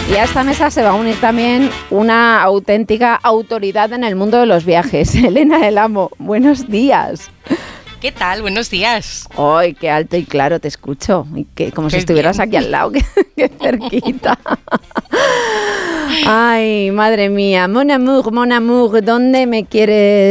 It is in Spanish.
Y a esta mesa se va a unir también una auténtica autoridad en el mundo de los viajes, Elena del Amo. Buenos días. ¿Qué tal? Buenos días. ¡Ay, qué alto y claro te escucho! Como si estuvieras bien aquí al lado, qué cerquita. Ay, madre mía. Mon amour, ¿dónde me quieres